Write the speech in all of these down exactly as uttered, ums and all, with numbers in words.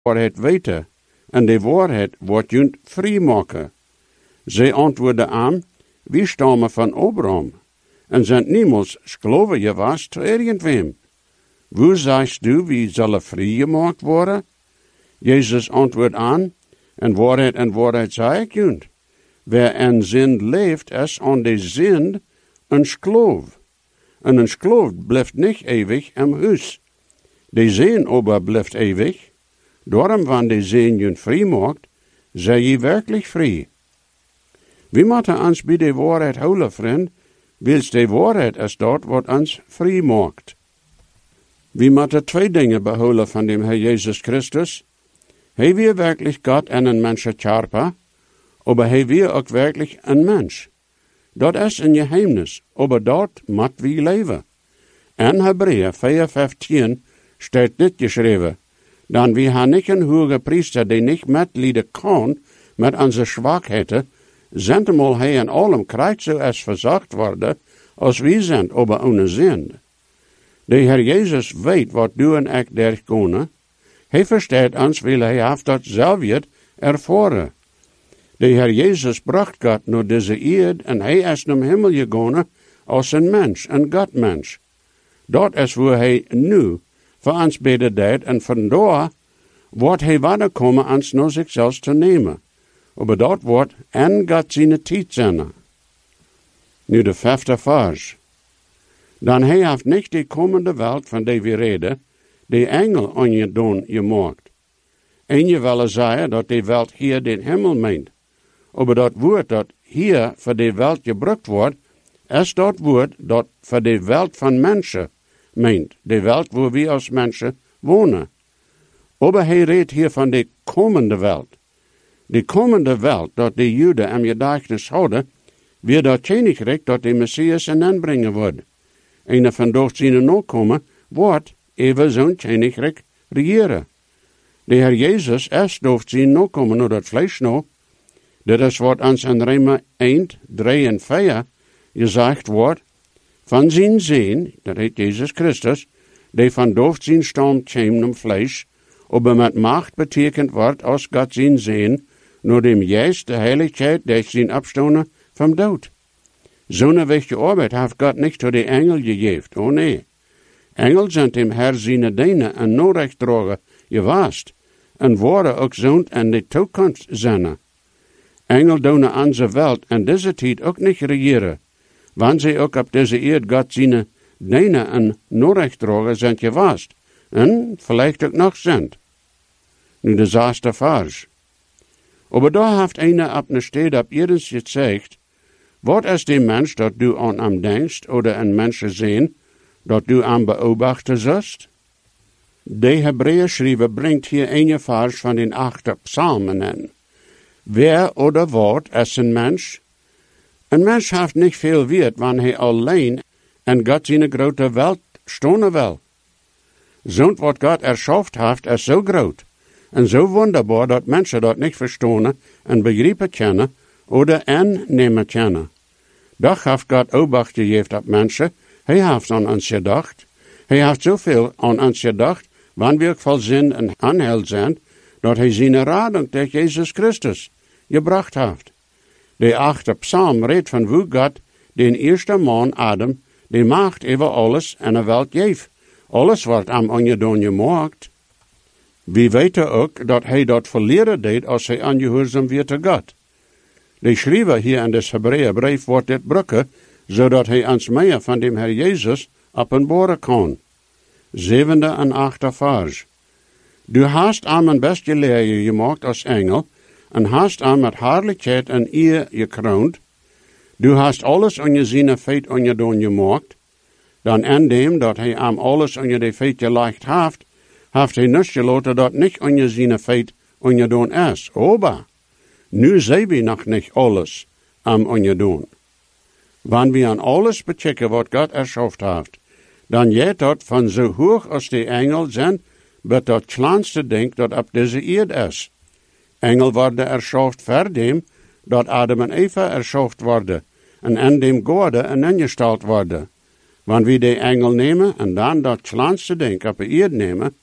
waarheid weten, en de waarheid wordt junt vrij maken. Zij antwoordden aan, wie stammen van Abraham, en zijn niemals geloven je was te irgendwem. Hoe sagst du, wie zullen vrij gemaakt worden? Jezus antwoordt aan, en waarheid en waarheid zei ik junt. Wer en zin leeft, is aan de zin een skloof. En een skloof blijft niet eeuwig im huis. De zin aber blijft eeuwig. Daarom, wanneer de zin je vrij maakt, zij je werkelijk vrij. We moeten ons bij de waarheid houden, vriend, wils de waarheid is dat wat ons vrij maakt. We moeten twee dingen behouden van de Heer Jezus Christus. Hij weer werkelijk God en een mens geschapen, aber hij weer ook werkelijk een mens. Dat is een geheimnis, aber dat moet we leven. In Hebreeën vier vijftien staat dit geschreven, dan we hebben niet een hoge priester die niet metlieden kan met onze zwakheden, zentemal hij in allem krijgt zo als verzacht worden, als we zijn, aber ohne zin. De Heer Jezus weet wat du en ik der kunnen. Hij verstaat ons, wil hij heeft dat zelf ervaren. De Heer Jezus bracht God naar deze eerd en hij is naar hemel gegaan als een mens, een Godmens. Dat is waar hij nu voor ons beden deed en vandaar wordt hij wederkomen ons naar zichzelf te nemen. Maar dat wordt en God zijn tijd zijn. Nu de vijfde vers. Dan hij heeft niet de komende welt van die we reden, de engel aan je doen gemaakt. En je willen zeggen dat de welt hier den hemel meent. Maar dat woord dat hier voor de welt gebruikt wordt, is dat woord dat voor de welt van mensen meent. De welt waar we als mensen wonen. Maar hij redt hier van de komende welt. De komende welt dat de Joden in gedachtenis houden, weer dat koninkrijk dat de Messias in aanbrengen wordt. En van door zijn nakomen wordt even zo'n koninkrijk regeren. De Heer Jezus is door zijn nakomen naar dat vlees nou. Dat is wat ons in Rema één, drie en vier gezegd wordt. Van zijn zin, dat heet Jezus Christus, die van door zijn stam kwam om vlees, aber met macht betekend wordt als God zijn zin, naar dem juist de heiligheid der zijn opstonden van dood. Zo'n wichtige arbeid heeft God niet door de engel gegeven, oh nee. Engel zijn dem Herr zijn dienen en nodig dragen gewaast, en worden ook zo'n in de toekomst zijn. Engel doen onze welt en deze tijd ook niet regeren, want ze ook op deze eerd God zijn dienen en nodig dragen zijn gewaast, en vielleicht ook nog zijn. Nu de zesde vers. Aber daar heeft een op een stede op ieders gezegd, wat is de mens dat du aan hem denkst, oder een mens zien, dat du aan beobachten zust? De Hebreeën schrijver brengt hier een vers van den achte psalmen in. Wer oder wat is een mens? Een mens heeft niet veel weet, wanneer hij alleen en God zijn grote welt stonen wil. Zo'n wat God erschaft heeft is zo groot en zo wonderbaar dat mensen dat niet verstaan en begrijpen kunnen oder aannemen kunnen. Doch heeft God obacht gegeven op mensen, hij heeft aan ons gedacht. Hij heeft zoveel aan ons gedacht, wanneer we ook vol zin en aanheld zijn, dat hij zijn rading tegen Jezus Christus gebracht heeft. De achte psalm redt van hoe God den eerste man Adam de macht over alles en de welt geeft. Alles wordt hem aangedaan gemaakt. We weten ook dat hij dat verleren deed als hij aangehoorzaam werd te God. De schrijver hier in de Hebreeënbrief wordt dit brukken, zodat hij ons meer van dem Heer Jezus openbaren kan. Zevende en achte vers. Du hast hem een beste leer gemaakt als engel, en hast hem met heerlijkheid en eer gekroond. Du hast alles aan je zijn feit aangedaan gemaakt. Dan in dem dat hij hem alles aan je de feit gelegd heeft, heeft hij niet gelaten dat niet aan je zijn feit aangedaan is. Aber, nu zijn we nog niet alles am aangedaan. Wanneer we aan alles bechecken wat God erschaft heeft, dan jeet dat van zo hoog als de engel zijn, bet dat kleinste ding dat op deze eerd is. Engel worden erschaft voor dem, dat Adam en Eva erschaft worden, en in dem Gorde en ingesteld worden. Wanneer we de engel nemen en dan dat kleinste ding op de eerd nemen,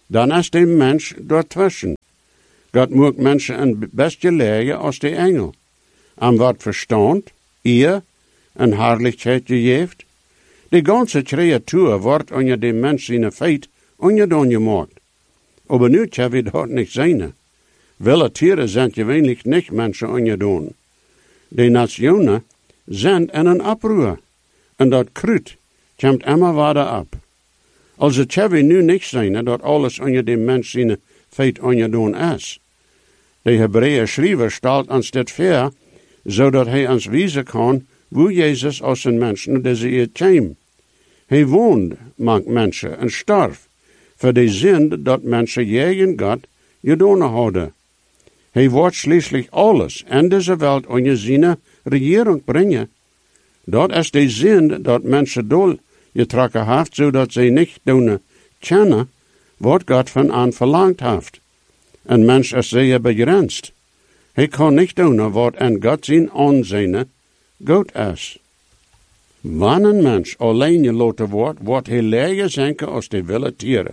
Dan is de mens daartussen. God maakt mensen een beste leer als de engel. Aan wat verstand, eer en herrlichheid geeft. De ganze creatuur wordt onder de mens zijn feit ongedaan gemaakt. Aber nu kan we dat niet zijn. Wille tieren zijn gewöhnlich niet mensen ongedaan. De nationen zijn in een oproer. En dat kruid komt immer verder op. Als het kan we nu niet zijn dat alles onder de mens zijn feit ongedaan is. De Hebreeën schrijver stelt ons dit voor, zodat hij ons wijzen kan hoe Jezus als een mens naar deze eeuw kwam. Hij woont, maakt mensen en starf, voor de zin dat mensen tegen God gedaan hadden. Hij wordt schließlich alles in deze wereld onder zijn regering brengen. Dat is de zin dat mensen dol getrokken heeft, zodat zij niet doen kennen wat God van aan verlangt heeft. Een mens is zeer begrensd. Hij kan niet doen wat in God zijn aanzien goed is. Wanneer een mens alleen gelaten wordt, wordt hij leger zinken als de wilde tieren.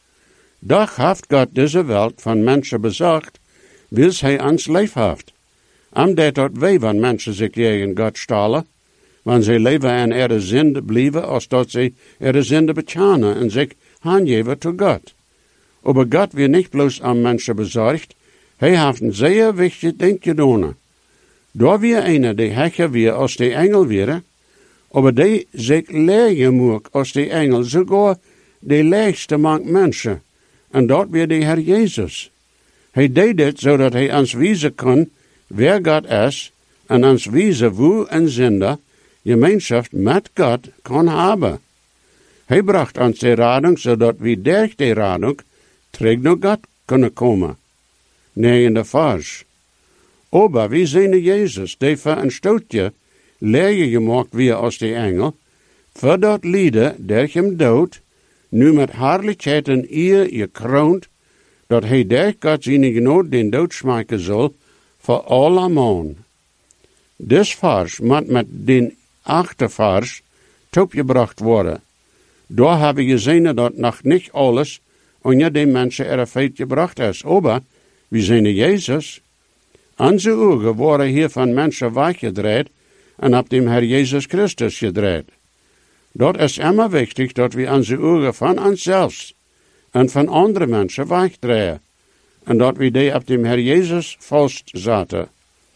Doch heeft God deze wereld van mensen bezorgd, wils hij ons leef heeft. Omdat dat wij van mensen zich tegen God stalen, want zij leven in ihre zinde blijven, als dat zij ihre zinde bekennen en zich aangeven tot God. Aber God wird nicht bloß am Menschen besorgt, hij heeft een zeer wichtig ding gedaan. Daar weer einer, die hecher weer als de engel weer, aber die zich leger moet als de engel, sogar de leegste mank mensen. En dat weer de Heer Jezus. Hij deed dit, zodat hij ons wijzen kon, wer God is, en ons wijzen hoe een zinder gemeenschap met God kan hebben. Hij bracht ons de radung, zodat we door de radung terug naar God kunnen komen. Negende vers. Aber we zien Jezus, die voor een stootje leger gemaakt weer als de engel, voor dat lieden, der hem dood, nu met herrlichheid en eer gekroond, dat hij door God zijn genade den dood smaken zal, voor alle man. Dit vers moet met den achtervers toegebracht worden. Daar hebben we gezien dat nog niet alles onder de mensen er feit gebracht is. Aber we zien Jezus. Onze ogen worden hier van mensen weggedraaid en op dem Herr Jezus Christus gedraaid. Dat is immer wichtig dat we onze ogen van onszelf en van andere mensen wegdraaien. En dat we die op dem Herr Jezus vastzetten.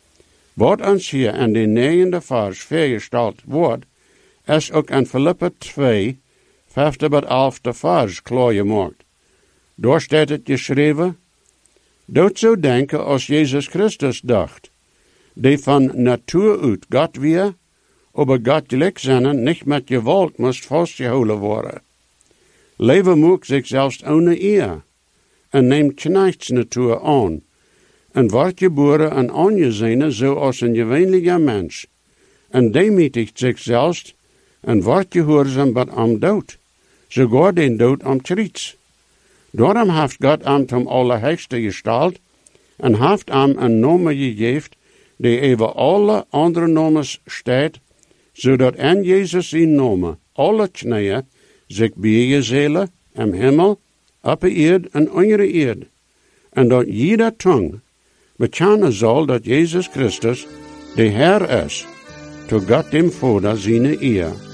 Wat ons hier in de negende vers voorgesteld wordt, is ook in Filipper twee, vijfde tot elfde vers klaargemaakt. Daar staat het geschreven, doet zo denken als Jezus Christus dacht, die van natuur uit God weer, aber God gelijk zijn, niet met gewalt moest vastgehouden worden. Leven moet zichzelf ohne eer, en neemt knechtsnatuur aan, en wordt geboren en aangezien zoals een gewöhnlicher mens, en demütigt zichzelf, en wordt gehoorzaam tot am dood, sogar den dood am Kreuz. Daarom heeft God hem zum Allerhöchste gesteld, en heeft hem een naam gegeven, die over alle andere namen staat, zodat in Jezus zijn naam alle knieën zich buigen zullen, im Himmel, op de eerd en onder de eerd, en dat jeder tong bekennen zal dat Jezus Christus de Heer is, tot God dem Vader zijn eer.